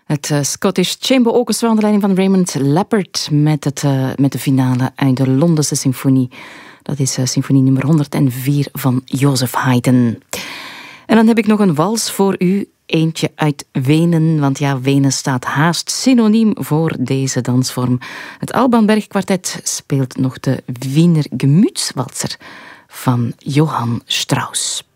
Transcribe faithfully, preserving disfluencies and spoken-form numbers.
Het uh, Scottish Chamber Orchestra onder leiding van Raymond Leppard met, het, uh, met de finale uit de Londense symfonie. Dat is uh, symfonie nummer honderdvier van Joseph Haydn. En dan heb ik nog een wals voor u. Eentje uit Wenen, want ja, Wenen staat haast synoniem voor deze dansvorm. Het Alban Berg Kwartet speelt nog de Wiener Gemütswalzer van Johann Strauss.